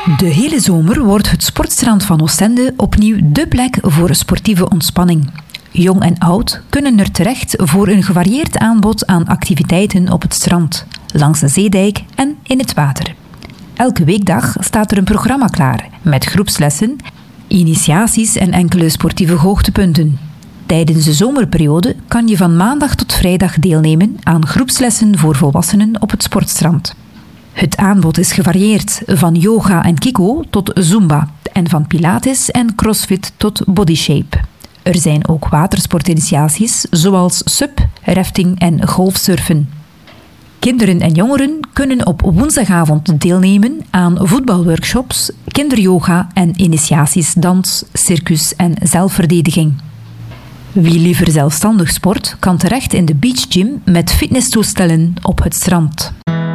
De hele zomer wordt het sportstrand van Oostende opnieuw dé plek voor sportieve ontspanning. Jong en oud kunnen er terecht voor een gevarieerd aanbod aan activiteiten op het strand, langs de zeedijk en in het water. Elke weekdag staat er een programma klaar met groepslessen, initiaties en enkele sportieve hoogtepunten. Tijdens de zomerperiode kan je van maandag tot vrijdag deelnemen aan groepslessen voor volwassenen op het sportstrand. Het aanbod is gevarieerd, van yoga en kiko tot zumba en van pilates en crossfit tot bodyshape. Er zijn ook watersportinitiaties zoals SUP, rafting en golfsurfen. Kinderen en jongeren kunnen op woensdagavond deelnemen aan voetbalworkshops, kinderyoga en initiaties dans, circus en zelfverdediging. Wie liever zelfstandig sport, kan terecht in de beachgym met fitnesstoestellen op het strand.